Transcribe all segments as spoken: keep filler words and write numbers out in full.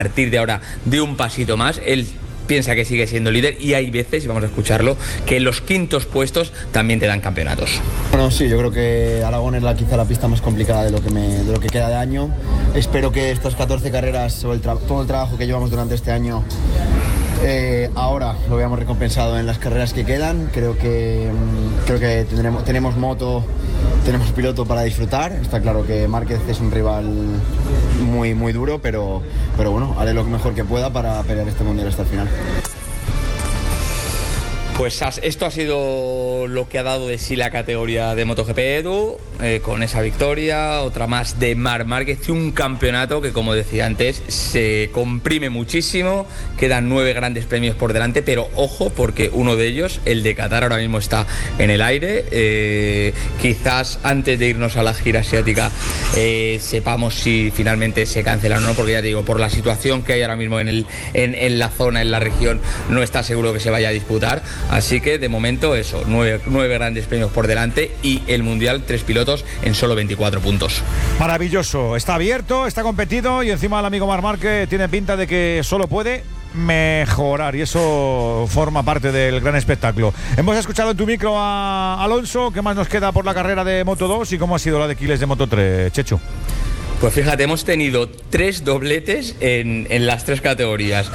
partir de ahora dé un pasito más. Él piensa que sigue siendo líder y hay veces, y vamos a escucharlo, que los quintos puestos también te dan campeonatos. Bueno, sí, yo creo que Aragón es la, quizá la pista más complicada de lo que, me, de lo que queda de año. Espero que estas catorce carreras o el tra- todo el trabajo que llevamos durante este año eh, ahora lo veamos recompensado en las carreras que quedan. Creo que, creo que tendremos, tenemos moto, tenemos piloto para disfrutar. Está claro que Márquez es un rival muy, muy duro, pero, pero bueno, haré lo mejor que pueda para pelear este mundial hasta el final. Pues esto ha sido lo que ha dado de sí la categoría de MotoGP, Edu, eh, con esa victoria, otra más de Marc Márquez y un campeonato que, como decía antes, se comprime muchísimo. Quedan nueve grandes premios por delante, pero ojo, porque uno de ellos, el de Qatar, ahora mismo está en el aire. Eh, quizás antes de irnos a la gira asiática eh, sepamos si finalmente se cancela o no, porque ya te digo, por la situación que hay ahora mismo en, el, en, en la zona, en la región, no está seguro que se vaya a disputar. Así que de momento eso, nueve, nueve grandes premios por delante y el Mundial, tres pilotos en solo veinticuatro puntos. Maravilloso, está abierto, está competido y encima el amigo Marc Márquez tiene pinta de que solo puede mejorar y eso forma parte del gran espectáculo. Hemos escuchado en tu micro a Alonso. ¿Qué más nos queda por la carrera de Moto dos y cómo ha sido la de Quiles de Moto tres, Chechu? Pues fíjate, hemos tenido tres dobletes en, en las tres categorías.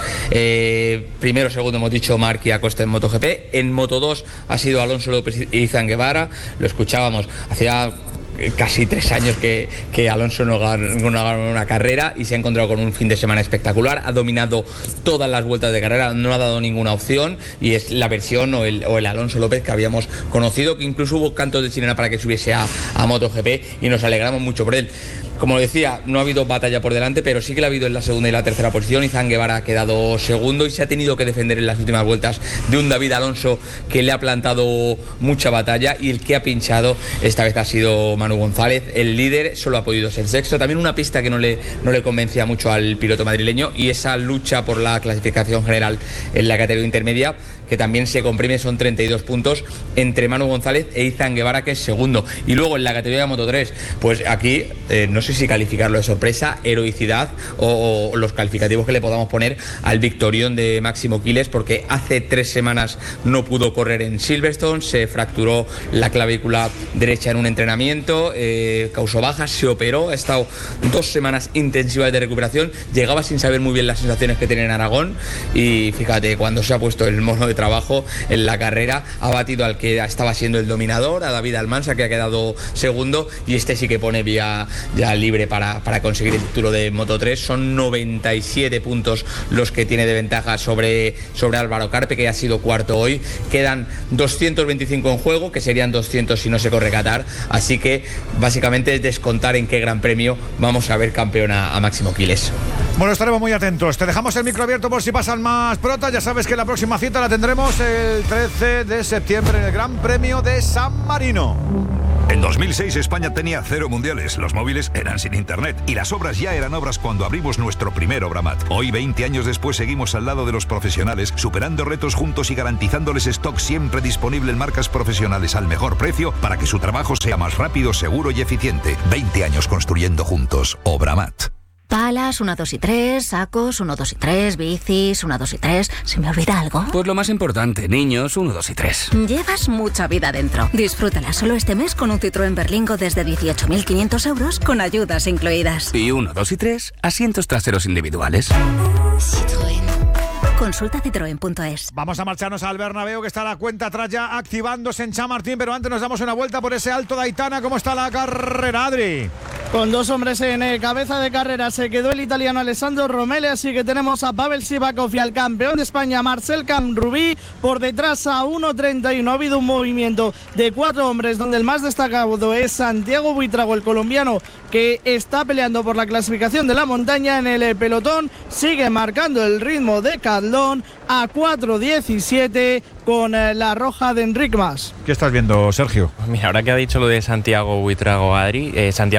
Eh, primero, segundo hemos dicho Marc y Acosta en MotoGP. En Moto dos ha sido Alonso López y Izan Guevara. Lo escuchábamos, hacía casi tres años que, que Alonso no ganó, no ganó una carrera y se ha encontrado con un fin de semana espectacular. Ha dominado todas las vueltas de carrera, no ha dado ninguna opción y es la versión o el, o el Alonso López que habíamos conocido, que incluso hubo cantos de sirena para que subiese a, a MotoGP y nos alegramos mucho por él. Como decía, no ha habido batalla por delante, pero sí que la ha habido en la segunda y la tercera posición. Izan Guevara ha quedado segundo y se ha tenido que defender en las últimas vueltas de un David Alonso que le ha plantado mucha batalla, y el que ha pinchado esta vez ha sido Manu González. El líder solo ha podido ser sexto. También una pista que no le, no le convencía mucho al piloto madrileño, y esa lucha por la clasificación general en la categoría intermedia, que también se comprime, son treinta y dos puntos entre Manu González e Izan Guevara, que es segundo. Y luego en la categoría de Moto tres, pues aquí eh, no sé si calificarlo de sorpresa, heroicidad o, o los calificativos que le podamos poner al victorión de Máximo Quiles, porque hace tres semanas no pudo correr en Silverstone, se fracturó la clavícula derecha en un entrenamiento, eh, causó bajas, se operó, ha estado dos semanas intensivas de recuperación, llegaba sin saber muy bien las sensaciones que tenía en Aragón, y fíjate, cuando se ha puesto el mono de trabajo en la carrera, ha batido al que estaba siendo el dominador, a David Almansa, que ha quedado segundo, y este sí que pone vía ya libre para, para conseguir el título de Moto tres. Son noventa y siete puntos los que tiene de ventaja sobre, sobre Álvaro Carpe, que ha sido cuarto hoy. Quedan doscientos veinticinco en juego, que serían doscientos si no se corre Qatar, así que básicamente es descontar en qué gran premio vamos a ver campeón a, a Máximo Quiles. Bueno, estaremos muy atentos. Te dejamos el micro abierto por si pasan más protas. Ya sabes que la próxima cita la tendremos el trece de septiembre en el Gran Premio de San Marino. En dos mil seis España tenía cero mundiales, los móviles eran sin internet y las obras ya eran obras cuando abrimos nuestro primer Obramat. Hoy, veinte años después, seguimos al lado de los profesionales, superando retos juntos y garantizándoles stock siempre disponible en marcas profesionales al mejor precio para que su trabajo sea más rápido, seguro y eficiente. veinte años construyendo juntos. Obramat. Palas, uno, dos y tres, sacos, uno, dos y tres, bicis, uno, dos y tres. ¿Se me olvida algo? Pues lo más importante, niños, uno, dos y tres. Llevas mucha vida dentro. Disfrútala solo este mes con un Citroën Berlingo desde dieciocho mil quinientos euros con ayudas incluidas. Y uno, dos y tres, asientos traseros individuales. Citroën. Consulta citroen punto es. Vamos a marcharnos al Bernabéu, que está la cuenta atrás ya activándose en Chamartín, pero antes nos damos una vuelta por ese Alto de Aitana. ¿Cómo está la carrera, Adri? Con dos hombres en eh, cabeza de carrera se quedó el italiano Alessandro Romelli, así que tenemos a Pavel Sivakov y al campeón de España Marcel Camrubí por detrás a uno treinta y uno. Ha habido un movimiento de cuatro hombres donde el más destacado es Santiago Buitrago, el colombiano, que está peleando por la clasificación de la montaña. En el eh, pelotón sigue marcando el ritmo de Cadlón a cuatro diecisiete con eh, la roja de Enric Mas. ¿Qué estás viendo, Sergio? Mira, ahora que ha dicho lo de Santiago Buitrago, Adri, eh, Santiago Buitrago, que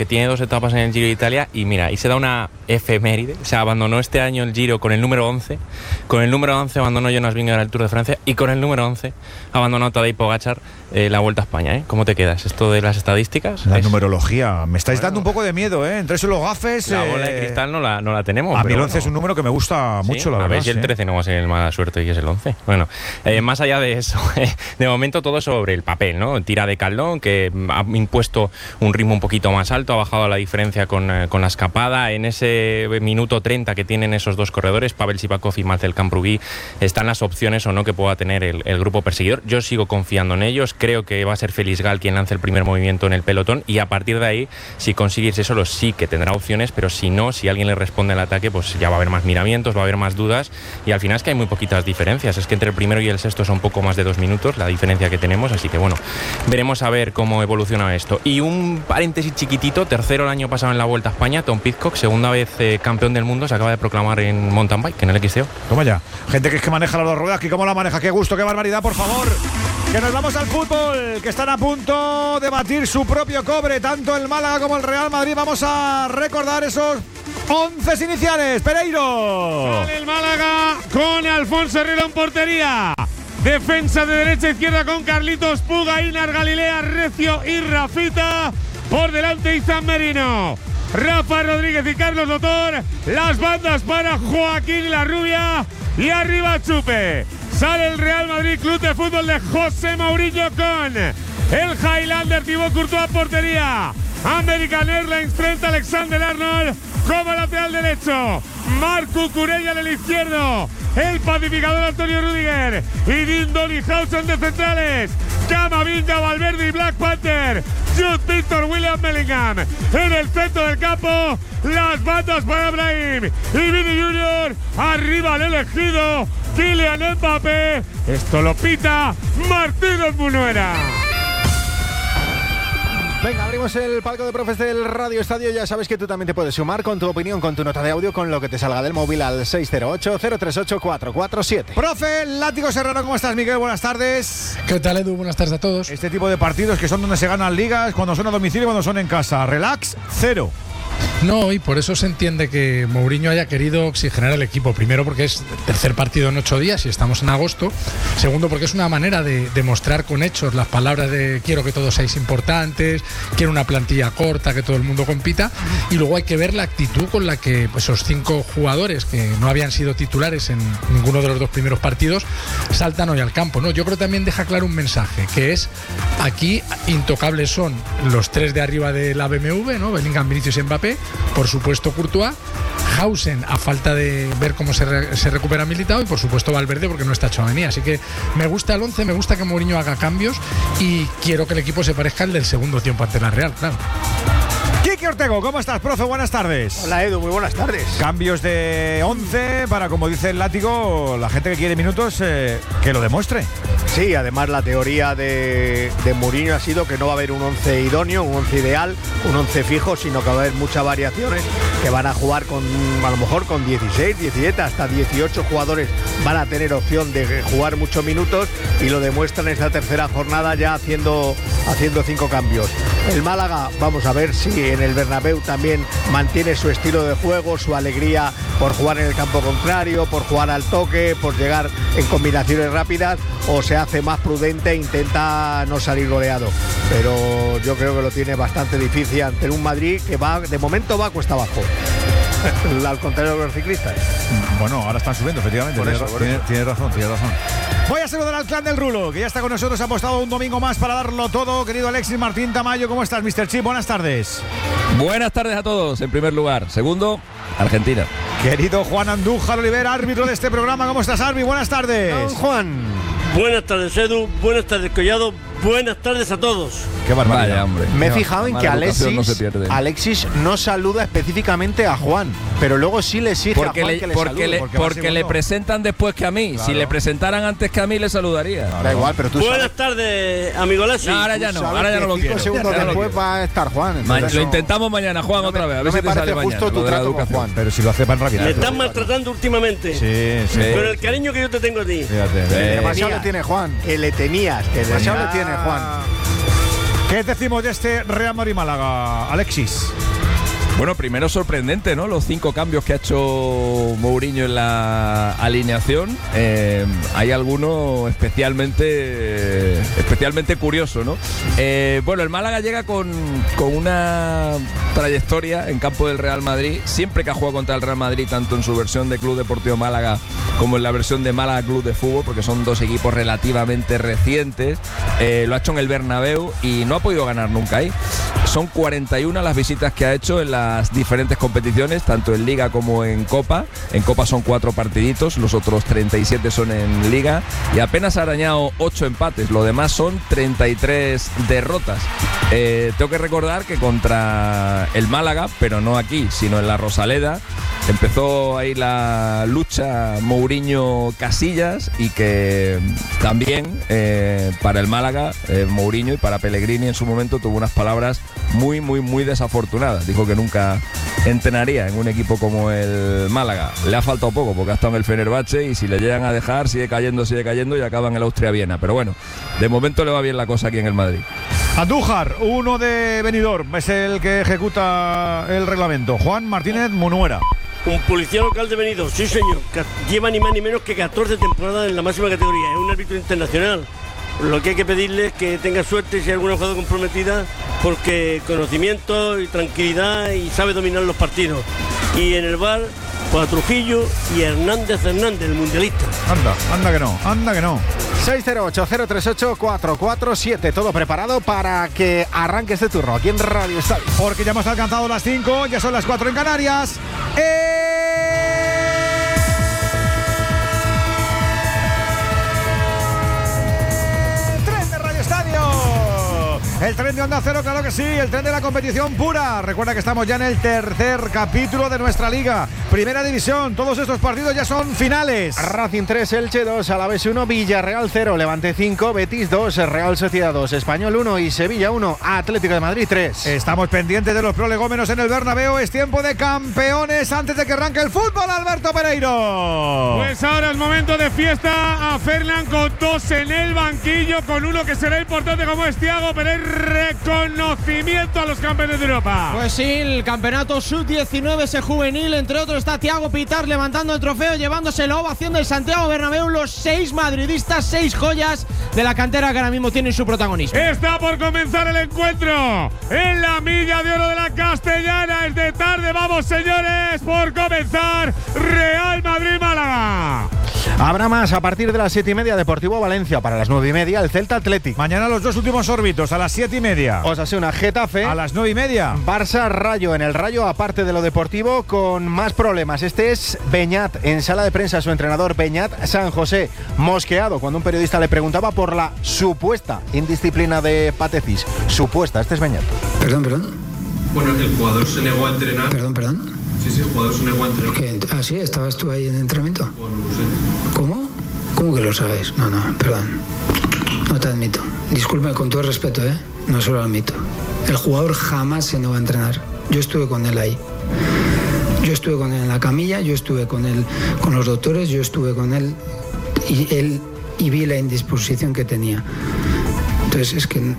que tiene dos etapas en el Giro de Italia y mira, ahí se da una efeméride. Se abandonó este año el Giro con el número once, con el número once abandonó Jonas Vingegaard el Tour de Francia y con el número once abandonó Tadej Pogačar eh, la Vuelta a España. ¿eh? ¿Cómo te quedas? Esto de las estadísticas. La es... numerología. Me estáis bueno, dando un poco de miedo, ¿eh? Entre eso y los gafes. La eh... bola de cristal no la, no la tenemos. A mí el pero once bueno. es un número que me gusta ¿Sí? mucho, la A verdad. ver si el sí. trece no va a ser mala suerte y es el once. Bueno, eh, más allá de eso, de momento todo sobre el papel, ¿no? Tira de Caldón, que ha impuesto un ritmo un poquito más alto, ha bajado la diferencia con, eh, con la escapada. En ese minuto treinta que tienen esos dos corredores, Pavel Sivakov y Marcel Camprubí, están las opciones o no que pueda tener el, el grupo perseguidor. Yo sigo confiando en ellos, creo que va a ser Félix Gal quien lance el primer movimiento en el pelotón y a partir de ahí, si consigue irse solo, sí que tendrá opciones, pero si no, si alguien le responde al ataque, pues ya va a haber más miramientos, va a haber más dudas y al final es que hay muy poquitas diferencias, es que entre el primero y el sexto son poco más de dos minutos la diferencia que tenemos, así que bueno, veremos a ver cómo evoluciona esto. Y un paréntesis chiquitito, tercero el año pasado en la Vuelta a España, Tom Pidcock, segunda vez eh, campeón del mundo, se acaba de proclamar en mountain bike, en el X C O. Toma ya, gente que es que maneja las dos ruedas, que cómo la maneja, qué gusto, qué barbaridad, por favor. Que nos vamos al fútbol, que están a punto de batir su propio cobre, tanto el Málaga como el Real Madrid. Vamos a recordar esos once iniciales. Pereiro. Sale el Málaga con Alfonso Herrera en portería. Defensa de derecha a izquierda con Carlitos Puga, Inar Galilea, Recio y Rafita. Por delante Izan Merino, Rafa Rodríguez y Carlos Lotor. Las bandas para Joaquín y la Rubia. Y arriba Chupe. Sale el Real Madrid Club de Fútbol de José Mourinho con el Highlander Thibaut Courtois portería. American Airlines frente a Alexander Arnold como lateral derecho. Marco Curella en el izquierdo. El pacificador Antonio Rudiger. Y Dean Donnyhausen de centrales. Camavinga, Valverde y Black Panther. Jude Victor, William Bellingham. En el centro del campo, las bandas para Brahim y Vini Junior. Arriba el elegido, Kylian Mbappé. Esto lo pita Martínez Munuera. Venga, abrimos el palco de profes del Radio Estadio. Ya sabes que tú también te puedes sumar con tu opinión, con tu nota de audio, con lo que te salga del móvil al seis cero ocho, cero tres ocho, cuatro cuatro siete. Profe Látigo Serrano, ¿cómo estás, Miguel? Buenas tardes. ¿Qué tal, Edu? Buenas tardes a todos. Este tipo de partidos que son donde se ganan ligas, cuando son a domicilio y cuando son en casa. Relax, cero. No, y por eso se entiende que Mourinho haya querido oxigenar el equipo. Primero porque es tercer partido en ocho días y estamos en agosto. Segundo porque es una manera de demostrar con hechos las palabras de quiero que todos seáis importantes, quiero una plantilla corta, que todo el mundo compita. Y luego hay que ver la actitud con la que pues, esos cinco jugadores que no habían sido titulares en ninguno de los dos primeros partidos saltan hoy al campo, ¿no? Yo creo que también deja claro un mensaje, que es aquí intocables son los tres de arriba de la B M W, ¿no? Bellingham, Vinicius y Mbappé. Por supuesto Courtois, Hausen a falta de ver cómo se, re, se recupera Militao y por supuesto Valverde porque no está Tchouaméni. Así que me gusta el once, me gusta que Mourinho haga cambios y quiero que el equipo se parezca al del segundo tiempo ante la Real, claro. Quique Ortego, ¿cómo estás, profe? Buenas tardes. Hola, Edu, muy buenas tardes. Cambios de once para, como dice el Látigo, la gente que quiere minutos, eh, que lo demuestre. Sí, además la teoría de, de Mourinho ha sido que no va a haber un once idóneo, un once ideal, un once fijo, sino que va a haber muchas variaciones que van a jugar con, a lo mejor con dieciséis, diecisiete, hasta dieciocho jugadores van a tener opción de jugar muchos minutos y lo demuestran en esta tercera jornada ya haciendo, haciendo cinco cambios. El Málaga, vamos a ver si en el Bernabéu también mantiene su estilo de juego, su alegría por jugar en el campo contrario, por jugar al toque, por llegar en combinaciones rápidas, o se hace más prudente e intenta no salir goleado. Pero yo creo que lo tiene bastante difícil ante un Madrid que va, de momento va cuesta abajo. Al contrario de los ciclistas. Bueno, ahora están subiendo, efectivamente. Por eso, tiene, por tiene, eso. tiene razón, tiene razón. Voy a saludar al clan del Rulo, que ya está con nosotros, ha apostado un domingo más para darlo todo. Querido Alexis Martín Tamayo, ¿cómo estás, mister Chip? Buenas tardes. Buenas tardes a todos, en primer lugar. Segundo, Argentina. Querido Juan Andújar Oliver, árbitro de este programa, ¿cómo estás, Arbi? Buenas tardes. Don Juan. Buenas tardes, Edu. Buenas tardes, Collado. Buenas tardes a todos. Qué barbaridad. Vaya, hombre. Me he No, fijado en que Alexis no, se Alexis no saluda específicamente a Juan, pero luego sí le exige porque a Juan le, que le porque salude. le, porque porque le presentan después que a mí. Claro. Si le presentaran antes que a mí, le saludaría. Claro. Da igual, pero tú Buenas sabes, tardes, amigo Alexis. No, ahora ya no, ahora ya no lo cinco quiero. segundos Ya no lo después quiero. va a estar Juan. Ma- entonces lo no- intentamos mañana, Juan, no otra me- vez. A no ver me si te parece sale justo mañana. tu lo de la trato con educación. Juan. Pero si lo hace pan rápido. Me están maltratando últimamente. Sí, sí. Con el cariño que yo te tengo a ti. Fíjate. Eh, Demasiado tenías, le tiene Juan. Eh, Que le tenías, que demasiado le tiene Juan. ¿Qué decimos de este Real Madrid-Málaga, Alexis? Bueno, primero sorprendente, ¿no? Los cinco cambios que ha hecho Mourinho en la alineación. Eh, hay alguno especialmente especialmente curioso, ¿no? Eh, bueno, el Málaga llega con, con una trayectoria en campo del Real Madrid. Siempre que ha jugado contra el Real Madrid, tanto en su versión de Club Deportivo Málaga como en la versión de Málaga Club de Fútbol, porque son dos equipos relativamente recientes, eh, lo ha hecho en el Bernabéu y no ha podido ganar nunca ahí. Son cuarenta y una las visitas que ha hecho en las diferentes competiciones, tanto en Liga como en Copa. En Copa son cuatro partiditos, los otros treinta y siete son en Liga y apenas ha arañado ocho empates, lo demás son treinta y tres derrotas. Eh, tengo que recordar que contra el Málaga, pero no aquí, sino en la Rosaleda, empezó ahí la lucha Mourinho-Casillas y que también eh, para el Málaga, eh, Mourinho, y para Pellegrini en su momento tuvo unas palabras muy, muy, muy desafortunadas. Dijo que nunca entrenaría en un equipo como el Málaga. Le ha faltado poco porque ha estado en el Fenerbahce y si le llegan a dejar sigue cayendo, sigue cayendo y acaba en el Austria-Viena. Pero bueno, de momento le va bien la cosa aquí en el Madrid. Andújar, uno de Benidorm, es el que ejecuta el reglamento. Juan Martínez Munuera. Un policía local de Benidorm, sí señor, que lleva ni más ni menos que catorce temporadas en la máxima categoría, es un árbitro internacional. Lo que hay que pedirle es que tenga suerte si hay alguna jugada comprometida, porque conocimiento y tranquilidad y sabe dominar los partidos. Y en el V A R, pues a Trujillo y Hernández Hernández, el mundialista. Anda, anda que no, anda que no. seis cero ocho, cero tres ocho, cuatro cuatro siete, todo preparado para que arranque este turno aquí en Radio Estadio. Porque ya hemos alcanzado las cinco, ya son las cuatro en Canarias. ¡Eh! El tren de Onda Cero, claro que sí, el tren de la competición pura. Recuerda que estamos ya en el tercer capítulo de nuestra liga. Primera división, todos estos partidos ya son finales. Racing tres, Elche dos, Alavés uno, Villarreal cero, Levante cinco, Betis dos, Real Sociedad dos, Español uno y Sevilla uno, Atlético de Madrid tres. Estamos pendientes de los prolegómenos en el Bernabéu. Es tiempo de campeones antes de que arranque el fútbol, Alberto Pereiro. Pues ahora es momento de fiesta a Fernan con dos en el banquillo, con uno que será importante como es Thiago Pereira. Reconocimiento a los campeones de Europa. Pues sí, el campeonato sub diecinueve ese juvenil, entre otros está Thiago Pitar levantando el trofeo, llevándose la ovación del Santiago Bernabéu, los seis madridistas, seis joyas de la cantera que ahora mismo tienen su protagonismo. Está por comenzar el encuentro en la milla de oro de la Castellana. Es de tarde, vamos señores, por comenzar Real Madrid-Málaga. Habrá más a partir de las siete y media, Deportivo Valencia. Para las nueve y media, el Celta Athletic. Mañana los dos últimos órbitos a las siete y media. Osasuna Getafe. A las nueve y media. Barça Rayo. En el Rayo, aparte de lo deportivo, con más problemas. Este es Beñat. En sala de prensa, su entrenador Beñat San José, mosqueado cuando un periodista le preguntaba por la supuesta indisciplina de Patecis. Supuesta, este es Beñat. Perdón, perdón. Bueno, el jugador se negó a entrenar. Perdón, perdón. Sí, sí, el jugador se negó a entrenar. ¿Qué? Ah, sí, ¿estabas tú ahí en el entrenamiento? Bueno, no sé. ¿Cómo? ¿Cómo que lo sabes? No, no, perdón. No te admito. Disculpe, con todo el respeto, ¿eh? No se lo admito. El jugador jamás se negó a entrenar. Yo estuve con él ahí. Yo estuve con él en la camilla, yo estuve con él, con los doctores, yo estuve con él y él y vi la indisposición que tenía. Entonces, es que,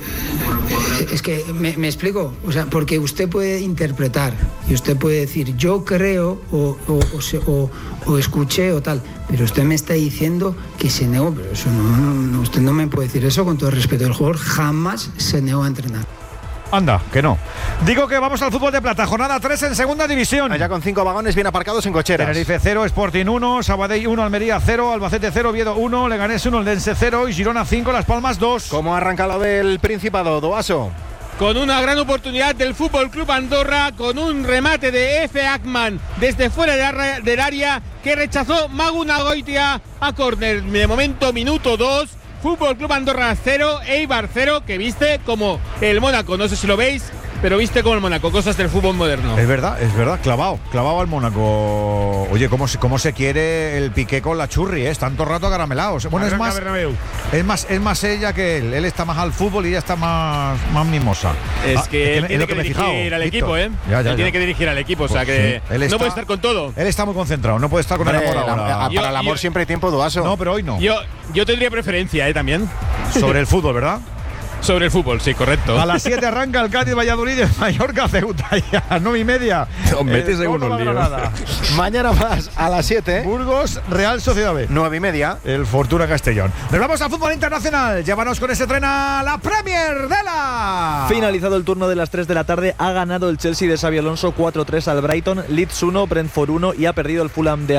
es que me, me explico, o sea, porque usted puede interpretar y usted puede decir, yo creo o, o, o, o, o escuché o tal, pero usted me está diciendo que se negó, pero eso no, no, no, usted no me puede decir eso con todo el respeto. El jugador jamás se negó a entrenar. Anda, que no. Digo que vamos al fútbol de plata, jornada tres en segunda división. Allá con cinco vagones bien aparcados en cocheras. Tenerife cero, Sporting uno, Sabadell uno, Almería cero, Albacete cero, Oviedo uno, Leganés uno, Eldense cero y Girona cinco, Las Palmas dos. ¿Cómo arranca lo del Principado, Doaso? Con una gran oportunidad del Fútbol Club Andorra, con un remate de Efe Akman desde fuera del área que rechazó Magu Nagoitia a córner. De momento, minuto dos. Fútbol Club Andorra cero, Eibar cero, que viste como el Mónaco, no sé si lo veis, pero viste como el Mónaco, cosas del fútbol moderno. Es verdad, es verdad, clavado, clavado al Mónaco. Oye, cómo se, cómo se quiere el Piqué con la Churri, ¿eh? Están todo el rato caramelados. Bueno, es más, es más es más ella que él. Él está más al fútbol y ella está más, más mimosa. Es ah, que él es tiene que, que, que dirigir fijado, al Víctor. equipo, ¿eh? Ya, ya, él ya. tiene que dirigir al equipo, pues o sea que sí. no está, puede estar con todo. Él está muy concentrado, no puede estar con Hombre, el amor ahora. La, a, yo, para el amor yo, siempre hay tiempo, Doaso. No, pero hoy no. Yo, yo tendría preferencia, ¿eh? También. Sobre el fútbol, ¿verdad? sobre el fútbol, sí, correcto. A las siete arranca el Cádiz Valladolid de Mallorca Ceuta y a las nueve y media. Os metes en unos líos. Mañana más a las siete. Burgos Real Sociedad B. nueve y media. El Fortuna Castellón. Nos vamos al fútbol internacional. Llévanos con ese tren a la Premier de la. Finalizado el turno de las tres de la tarde, ha ganado el Chelsea de Xabi Alonso cuatro tres al Brighton, Leeds uno, Brentford uno y ha perdido el Fulham de